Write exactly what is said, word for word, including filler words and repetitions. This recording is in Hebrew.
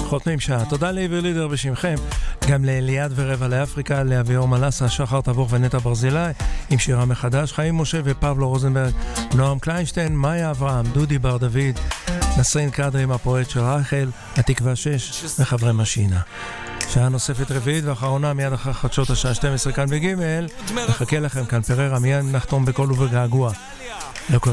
חותמים שעה. תודה לעבר לידר בשמכם, גם לאליעד ורבע לאפריקה, לאביור מלסה, שחר תבוך ונטע ברזילי, עם שירה מחדש, חיים משה ופבלו רוזנברג, נועם קליינשטיין, מאיה אברהם, דודי בר דוד, נסרין קדרי עם הפרויקט של רחל, התקווה שש וחברי משינה. שעה נוספת רביעית ואחרונה מיד אחר חדשות השעה שתים עשרה כאן בגימל. נחכה לכם כאן פררה, מיד נחתום בקול ובגעגוע.